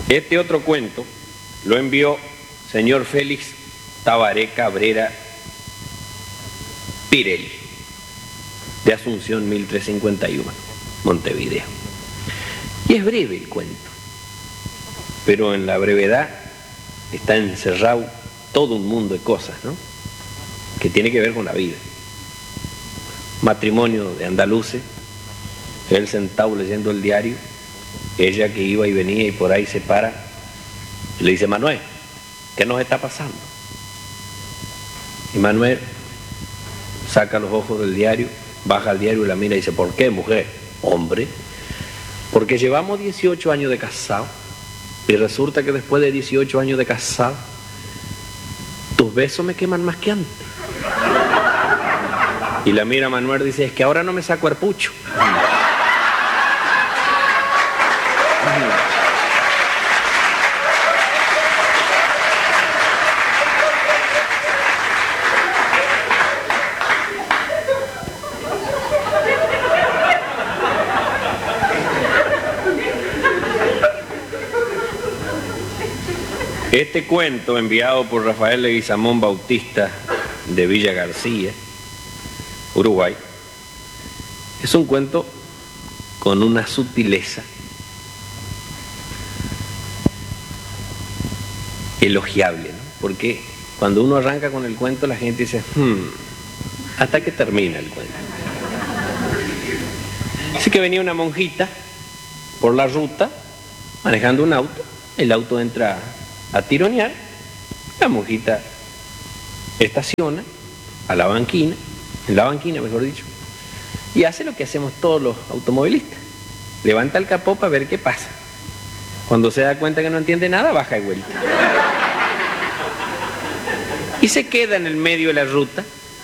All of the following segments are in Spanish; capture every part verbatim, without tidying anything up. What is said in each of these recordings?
Este otro cuento lo envió señor Félix Tabaré Cabrera Pirelli, de Asunción mil trescientos cincuenta y uno, Montevideo. Y es breve el cuento, pero en la brevedad está encerrado todo un mundo de cosas, ¿no?, que tiene que ver con la vida. Matrimonio de andaluces, él sentado leyendo el diario, ella que iba y venía y por ahí se para y le dice: Manuel, ¿qué nos está pasando? Y Manuel saca los ojos del diario, baja al diario y la mira y dice: ¿por qué, mujer? Hombre, porque llevamos dieciocho años de casado y resulta que después de dieciocho años de casado tus besos me queman más que antes. Y la mira Manuel y dice: es que ahora no me saco el pucho. Este cuento, enviado por Rafael Leguizamón Bautista de Villa García, Uruguay, es un cuento con una sutileza elogiable, ¿no? Porque cuando uno arranca con el cuento la gente dice: hmm, hasta que termina el cuento. Así que venía una monjita por la ruta manejando un auto, el auto entra a tironear, la monjita estaciona a la banquina, en la banquina mejor dicho, y hace lo que hacemos todos los automovilistas: levanta el capó para ver qué pasa. Cuando se da cuenta que no entiende nada, baja de vuelta y se queda en el medio de la ruta.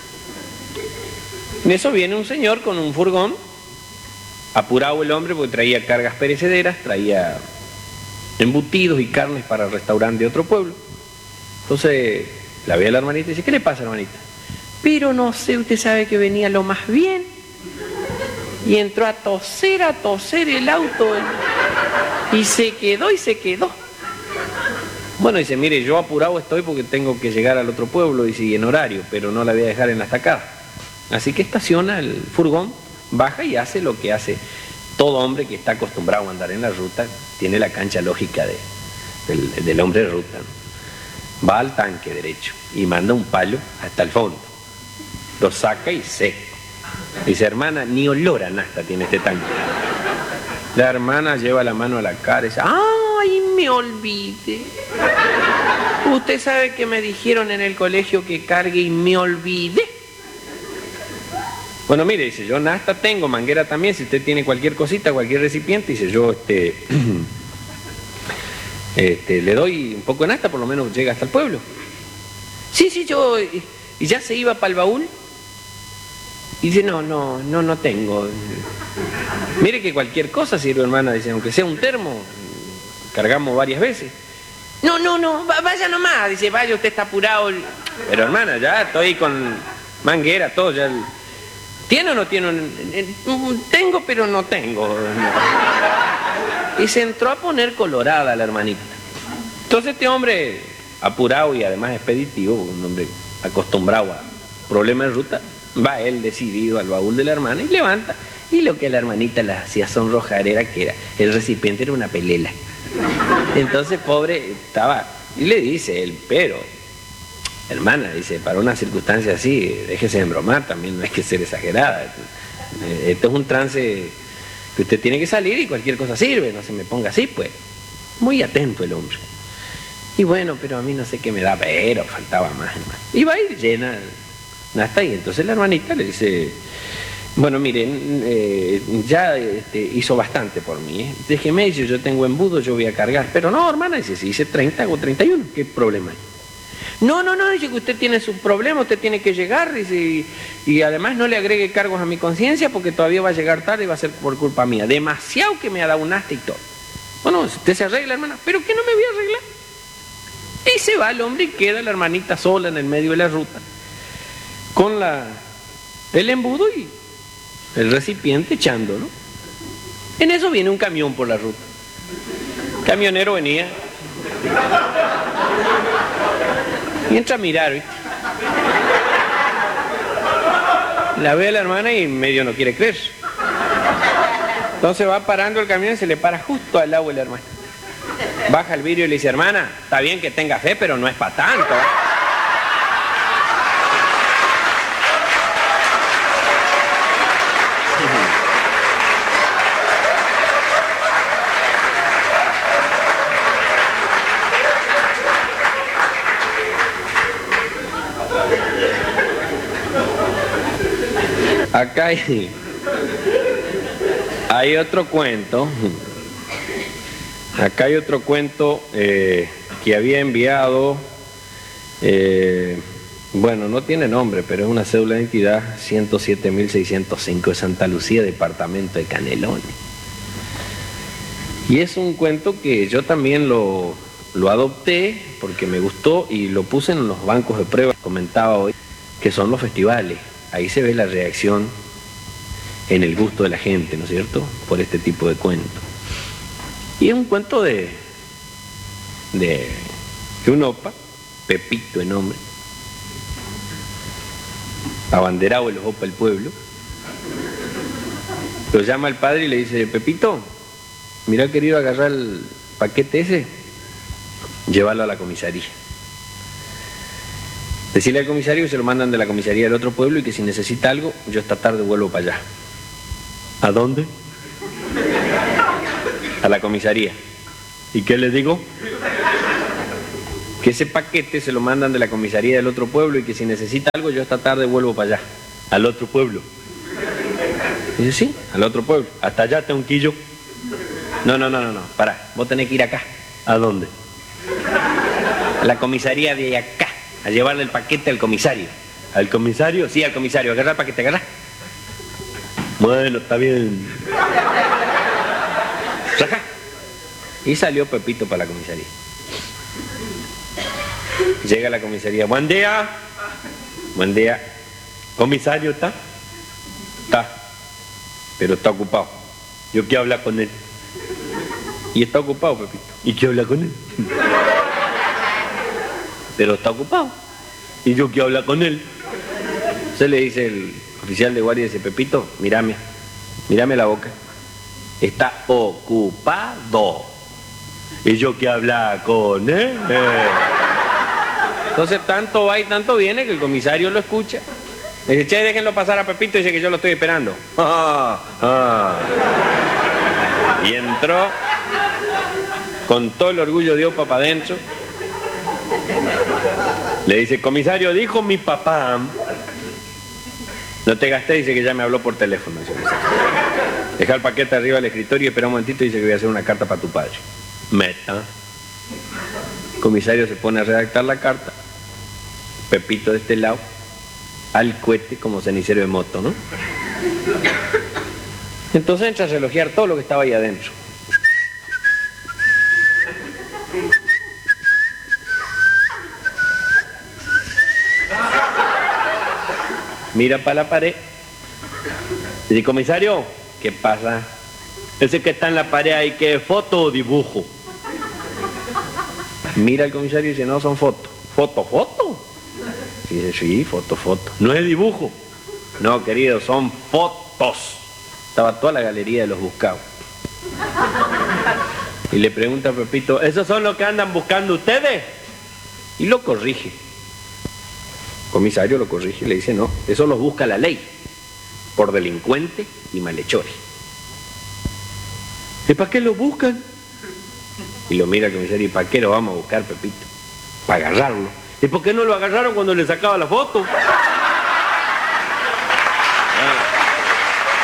En eso viene un señor con un furgón, apurado el hombre porque traía cargas perecederas, traía embutidos y carnes para el restaurante de otro pueblo. Entonces la ve a la hermanita y dice: ¿qué le pasa, hermanita? Pero no sé, usted sabe que venía lo más bien y entró a toser, a toser el auto y se quedó y se quedó. Bueno, dice: mire, yo apurado estoy porque tengo que llegar al otro pueblo y sigue en horario, pero no la voy a dejar en la estacada. Así que estaciona el furgón, baja y hace lo que hace todo hombre que está acostumbrado a andar en la ruta, tiene la cancha lógica de, del, del hombre de ruta, ¿no? Va al tanque derecho y manda un palo hasta el fondo, lo saca y seco. Dice: hermana, ni olor a nafta tiene este tanque. La hermana lleva la mano a la cara y dice: ¡ay, me olvidé! Usted sabe que me dijeron en el colegio que cargue y me olvidé. Bueno, mire, dice: yo nafta tengo, manguera también, si usted tiene cualquier cosita, cualquier recipiente, dice, yo este, este, le doy un poco de nafta, por lo menos llega hasta el pueblo. Sí, sí, yo, y, y ya se iba para el baúl. Y dice: no, no, no, no tengo. Mire que cualquier cosa sirve, hermana, dice, aunque sea un termo, cargamos varias veces. No, no, no, vaya nomás, dice, vaya, usted está apurado. Pero hermana, ya estoy con manguera, todo, ya... ¿Tiene o no tiene? Tengo, pero no tengo. Y se entró a poner colorada la hermanita. Entonces este hombre, apurado y además expeditivo, un hombre acostumbrado a problemas de ruta, va él decidido al baúl de la hermana y levanta. Y lo que a la hermanita le hacía sonrojar era que era, el recipiente era una pelela. Entonces pobre estaba, y le dice él: pero... hermana, dice, para una circunstancia así, déjese de embromar, también no hay que ser exagerada. Esto es un trance que usted tiene que salir y cualquier cosa sirve, no se me ponga así, pues. Muy atento el hombre. Y bueno, pero a mí no sé qué me da, pero faltaba más, hermano. Y va a ir llena, hasta ahí. Entonces la hermanita le dice: bueno, miren, eh, ya este, hizo bastante por mí, ¿eh? Déjeme, dice, yo tengo embudo, yo voy a cargar. Pero no, hermana, dice, si hice treinta, hago treinta y uno, ¿qué problema hay? No, no, no, dice que usted tiene sus problemas, usted tiene que llegar, dice, y, y además no le agregue cargos a mi conciencia porque todavía va a llegar tarde y va a ser por culpa mía. Demasiado que me ha dado un hasta y todo. Bueno, usted se arregla, hermana, pero que no me voy a arreglar. Y se va el hombre y queda la hermanita sola en el medio de la ruta, con la, el embudo y el recipiente echando, ¿no? En eso viene un camión por la ruta. Camionero venía. Y entra a mirar, ¿viste? La ve a la hermana y medio no quiere creer. Entonces va parando el camión y se le para justo al lado de la hermana. Baja el vidrio y le dice, hermana, está bien que tenga fe, pero no es para tanto. Acá hay, hay otro cuento. Acá hay otro cuento eh, que había enviado, eh, bueno, no tiene nombre, pero es una cédula de identidad ciento siete mil seiscientos cinco de Santa Lucía, departamento de Canelones. Y es un cuento que yo también lo, lo adopté porque me gustó y lo puse en los bancos de prueba, comentaba hoy, que son los festivales. Ahí se ve la reacción en el gusto de la gente, ¿no es cierto?, por este tipo de cuentos. Y es un cuento de, de, de un opa, Pepito de nombre, abanderado de los opa del pueblo. Lo llama al padre y le dice, Pepito, mira, querido, agarrar el paquete ese, llévalo a la comisaría. Decirle al comisario que se lo mandan de la comisaría del otro pueblo y que si necesita algo, yo esta tarde vuelvo para allá. ¿A dónde? A la comisaría. ¿Y qué le digo? Que ese paquete se lo mandan de la comisaría del otro pueblo y que si necesita algo, yo esta tarde vuelvo para allá. ¿Al otro pueblo? Dice, sí, al otro pueblo. ¿Hasta allá, Teunquillo? No, no, no, no, no, pará, vos tenés que ir acá. ¿A dónde? A la comisaría de acá. A llevarle el paquete al comisario. ¿Al comisario? Sí, al comisario. Agarra el paquete, agarra. Bueno, está bien. Saca. Y salió Pepito para la comisaría. Llega a la comisaría. Buen día. Buen día. ¿Comisario está? Está. Pero está ocupado. Yo quiero hablar con él. Y está ocupado, Pepito. ¿Y quiero hablar con él? Pero está ocupado. Y yo quiero hablar con él. Se le dice el oficial de guardia, dice, Pepito, mírame, mírame la boca. Está ocupado. Y yo quiero hablar con él. Eh. Entonces tanto va y tanto viene que el comisario lo escucha. Le dice, che, déjenlo pasar a Pepito, dice que yo lo estoy esperando. Ah, ah. Y entró con todo el orgullo de opa para adentro. Le dice, comisario, dijo mi papá. No te gasté, dice que ya me habló por teléfono. Deja el paquete arriba del escritorio y espera un momentito, dice que voy a hacer una carta para tu padre. Meta. El comisario se pone a redactar la carta. Pepito de este lado, al cohete como cenicero de moto, ¿no? Entonces entra a relojear todo lo que estaba ahí adentro. Mira para la pared. Dice, comisario, ¿qué pasa? Ese que está en la pared ahí, ¿qué es foto o dibujo? Mira el comisario y dice, no, son fotos. ¿Foto, foto? Y dice, sí, foto, foto. ¿No es dibujo? No, querido, son fotos. Estaba toda la galería de los buscados. Y le pregunta a Pepito, ¿esos son los que andan buscando ustedes? Y lo corrige. Comisario lo corrige y le dice, no, eso los busca la ley, por delincuente y malhechores. ¿Y para qué lo buscan? Y lo mira el comisario, ¿y para qué lo vamos a buscar, Pepito? Para agarrarlo. ¿Y por qué no lo agarraron cuando le sacaba la foto?